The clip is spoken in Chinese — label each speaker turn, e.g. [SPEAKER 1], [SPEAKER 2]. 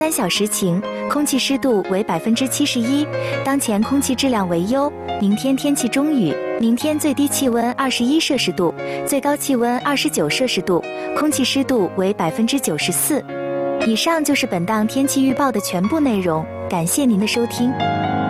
[SPEAKER 1] 小时晴，空气湿度为71%，当前空气质量为优。明天天气中雨，明天最低气温21摄氏度，最高气温29摄氏度，空气湿度为94%。以上就是本档天气预报的全部内容，感谢您的收听。